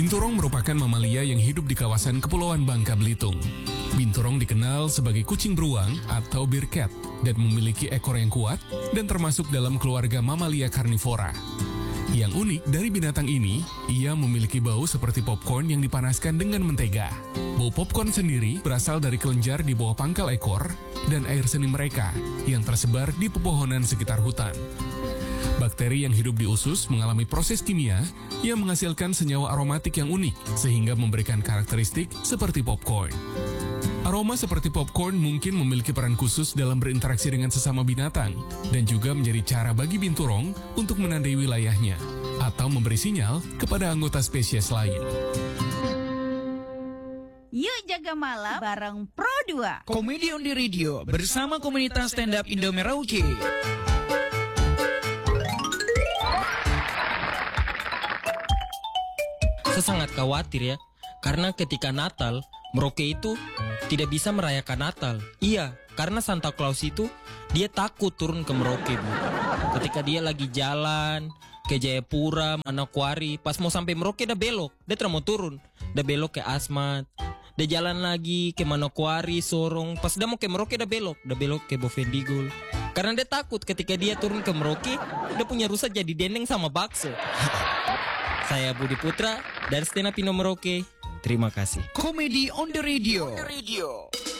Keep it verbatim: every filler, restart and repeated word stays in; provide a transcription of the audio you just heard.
Binturong merupakan mamalia yang hidup di kawasan Kepulauan Bangka Belitung. Binturong dikenal sebagai kucing beruang atau bear cat dan memiliki ekor yang kuat dan termasuk dalam keluarga mamalia karnivora. Yang unik dari binatang ini, ia memiliki bau seperti popcorn yang dipanaskan dengan mentega. Bau popcorn sendiri berasal dari kelenjar di bawah pangkal ekor dan air seni mereka yang tersebar di pepohonan sekitar hutan. Bakteri yang hidup di usus mengalami proses kimia yang menghasilkan senyawa aromatik yang unik sehingga memberikan karakteristik seperti popcorn. Aroma seperti popcorn mungkin memiliki peran khusus dalam berinteraksi dengan sesama binatang dan juga menjadi cara bagi binturong untuk menandai wilayahnya atau memberi sinyal kepada anggota spesies lain. Yuk jaga malam bareng Pro dua Komedi on the Radio bersama komunitas stand up Indo Merauke. Saya sangat khawatir ya, karena ketika Natal, Merauke itu tidak bisa merayakan Natal. Iya, karena Santa Claus itu dia takut turun ke Merauke, Bu. Ketika dia lagi jalan ke Jayapura, Manokwari, pas mau sampai Merauke dia belok, dia tidak mau turun. Dia belok ke Asmat, dia jalan lagi ke Manokwari, Sorong, pas dia mau ke Merauke dia belok, dia belok ke Bovendigul. Karena dia takut ketika dia turun ke Merauke, dia punya rusa jadi dendeng sama bakso. Saya Budi Putra dari Stand Up Indo Merauke. Terima kasih. Komedi on the Radio. On the radio.